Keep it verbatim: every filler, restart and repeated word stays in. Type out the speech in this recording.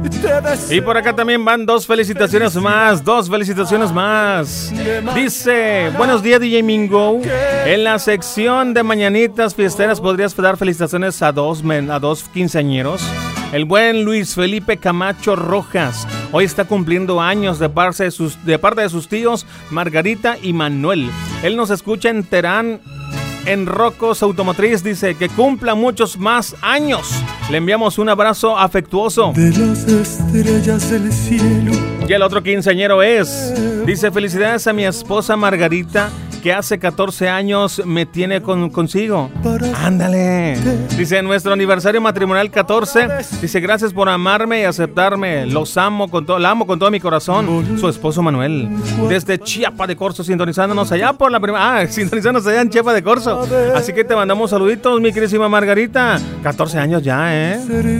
Y por acá también van dos felicitaciones más, dos felicitaciones más. Dice, buenos días D J Mingo. En la sección de mañanitas fiesteras podrías dar felicitaciones a dos, men, a dos quinceañeros. El buen Luis Felipe Camacho Rojas hoy está cumpliendo años de parte de sus, de parte de sus tíos Margarita y Manuel. Él nos escucha en Terán, en Rocos Automotriz. Dice que cumpla muchos más años. Le enviamos un abrazo afectuoso. De las estrellas del cielo. Y el otro quinceañero es, dice, felicidades a mi esposa Margarita, que hace catorce años me tiene con, consigo. Ándale. Dice, nuestro aniversario matrimonial catorce. Dice, gracias por amarme y aceptarme. Los amo con todo, la amo con todo mi corazón. Su esposo Manuel. Desde Chiapa de Corzo, sintonizándonos allá por la primera. Ah, sintonizándonos allá en Chiapa de Corzo. Así que te mandamos saluditos, mi queridísima Margarita. catorce años ya, ¿eh?